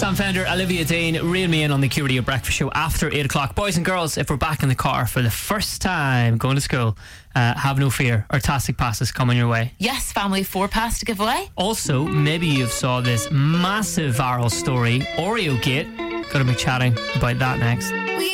Sam Fender, Olivia Dean, reel me in on the Q Radio Breakfast Show after 8 o'clock. Boys and girls, if we're back in the car for the first time going to school, have no fear. Our Tastic passes coming your way. Yes, family 4 pass to give away. Also, maybe you've saw this massive viral story, Oreo Gate. Going to be chatting about that next.